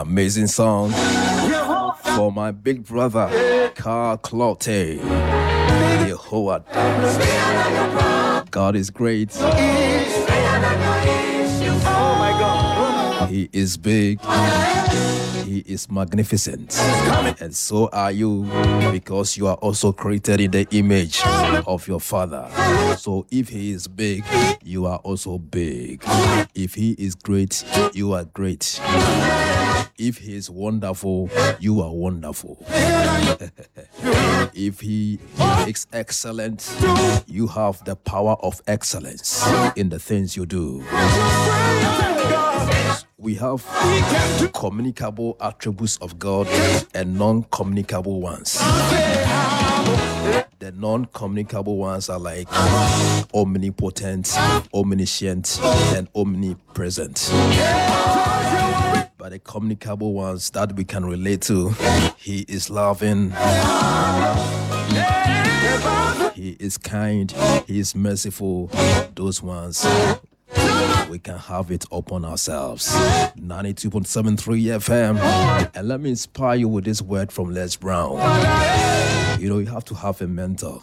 Amazing song for my big brother, Carl Clote. Yehovah. God is great. Oh my God. He is big. He is magnificent. And so are you, because you are also created in the image of your Father. So if He is big, you are also big. If He is great, you are great. If He is wonderful, you are wonderful. If He is excellent, you have the power of excellence in the things you do. We have communicable attributes of God and non-communicable ones. The non-communicable ones are like omnipotent, omniscient, and omnipresent. But the communicable ones that we can relate to, He is loving, He is kind, He is merciful. Those ones, we can have it upon ourselves. 92.73 FM. And let me inspire you with this word from Les Brown. You know, you have to have a mentor.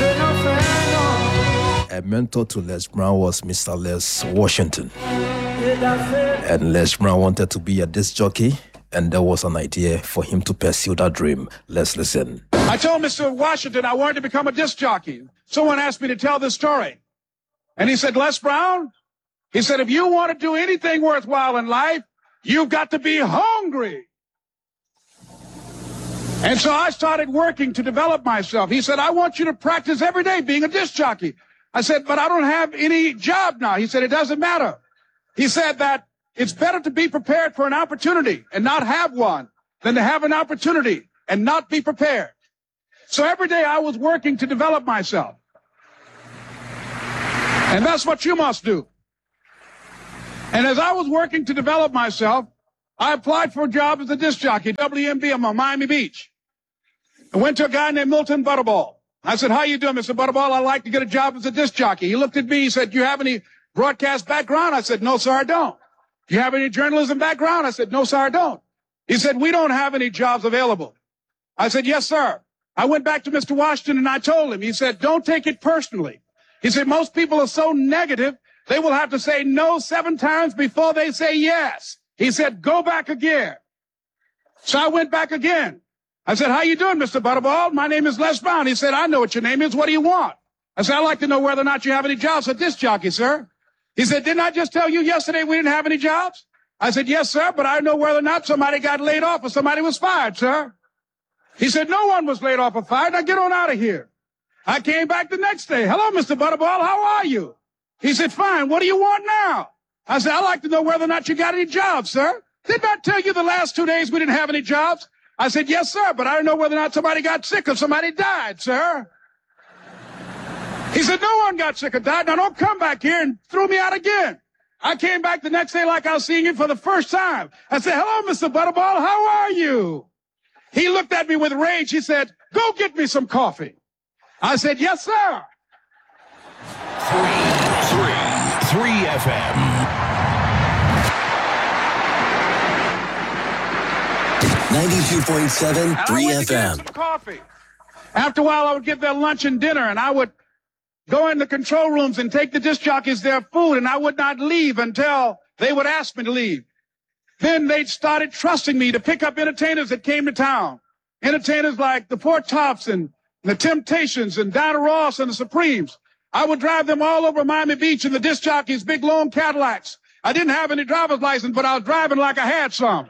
A mentor to Les Brown was Mr. Les Washington. And Les Brown wanted to be a disc jockey, and there was an idea for him to pursue that dream. Let's listen. I told Mr. Washington I wanted to become a disc jockey. Someone asked me to tell this story. And he said, Les Brown, he said, if you want to do anything worthwhile in life, you've got to be hungry. And so I started working to develop myself. He said, I want you to practice every day being a disc jockey. I said, but I don't have any job now. He said, it doesn't matter. He said that it's better to be prepared for an opportunity and not have one than to have an opportunity and not be prepared. So every day I was working to develop myself. And that's what you must do. And as I was working to develop myself, I applied for a job as a disc jockey, WMBM on Miami Beach. I went to a guy named Milton Butterball. I said, how you doing, Mr. Butterball? I'd like to get a job as a disc jockey. He looked at me. He said, do you have any broadcast background? I said, no, sir, I don't. Do you have any journalism background? I said, no, sir, I don't. He said, we don't have any jobs available. I said, yes, sir. I went back to Mr. Washington and I told him. He said, don't take it personally. He said, most people are so negative, they will have to say no 7 times before they say yes. He said, go back again. So I went back again. I said, how you doing, Mr. Butterball? My name is Les Brown. He said, I know what your name is. What do you want? I said, I'd like to know whether or not you have any jobs for disc jockey, sir. He said, didn't I just tell you yesterday we didn't have any jobs? I said, yes, sir, but I know whether or not somebody got laid off or somebody was fired, sir. He said, no one was laid off or fired. Now get on out of here. I came back the next day. Hello, Mr. Butterball. How are you? He said, fine. What do you want now? I said, I'd like to know whether or not you got any jobs, sir. Didn't I tell you the last 2 days we didn't have any jobs? I said, yes, sir, but I don't know whether or not somebody got sick or somebody died, sir. He said, no one got sick or died. Now don't come back here and throw me out again. I came back the next day like I was seeing him for the first time. I said, hello, Mr. Butterball. How are you? He looked at me with rage. He said, go get me some coffee. I said, yes, sir. 3 FM. 92.7 3 FM. Coffee. After a while, I would get their lunch and dinner, and I would go in the control rooms and take the disc jockeys their food, and I would not leave until they would ask me to leave. Then they started trusting me to pick up entertainers that came to town. Entertainers like the Four Tops and the Temptations and Diana Ross and the Supremes. I would drive them all over Miami Beach in the disc jockeys' big long Cadillacs. I didn't have any driver's license, but I was driving like I had some.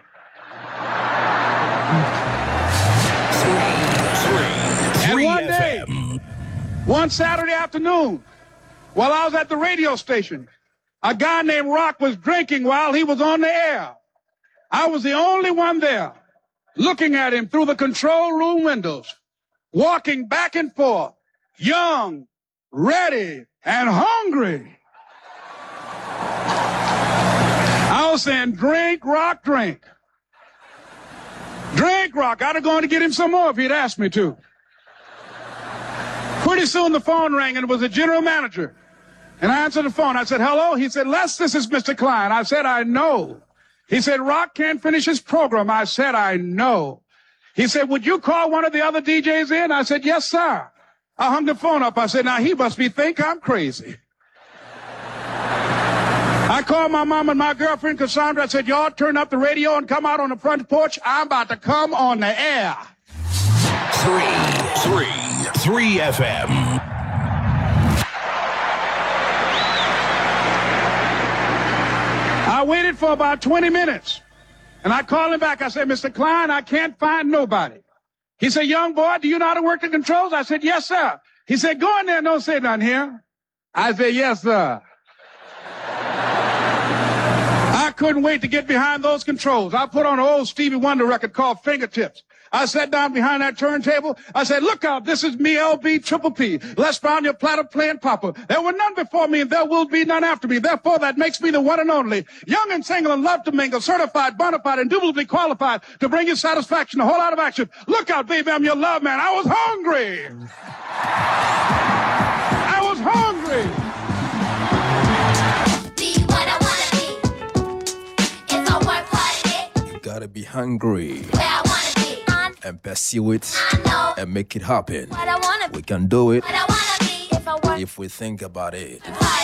3 one day, FM. one Saturday afternoon, while I was at the radio station, a guy named Rock was drinking while he was on the air. I was the only one there, looking at him through the control room windows, walking back and forth, young, ready, and hungry. I was saying, drink, Rock, drink. Drink, Rock. I'd have gone to get him some more if he'd asked me to. Pretty soon the phone rang and it was the general manager. And I answered the phone. I said, hello? He said, Les, this is Mr. Klein. I said, I know. He said, Rock can't finish his program. I said, I know. He said, would you call one of the other DJs in? I said, yes, sir. I hung the phone up. I said, now he must think I'm crazy. I called my mom and my girlfriend, Cassandra. I said, y'all turn up the radio and come out on the front porch. I'm about to come on the air. 3 FM. I waited for about 20 minutes, and I called him back. I said, Mr. Klein, I can't find nobody. He said, young boy, do you know how to work the controls? I said, yes, sir. He said, go in there and don't say nothing here. I said, yes, sir. I couldn't wait to get behind those controls. I put on an old Stevie Wonder record called Fingertips. I sat down behind that turntable. I said, look out, this is me, LB Triple P. Les Brown, your platter playing Papa. There were none before me, and there will be none after me. Therefore, that makes me the one and only. Young and single and love to mingle, certified, bona fide, indubitably qualified to bring you satisfaction, a whole lot of action. Look out, baby, I'm your love man. I was hungry. I was hungry. Be what I wanna be. If I work hard at it, You gotta be hungry where I wanna be. and pursue it I know and make it happen. what I wanna be. We can do it What I wanna be. If I work if we think about it. hard.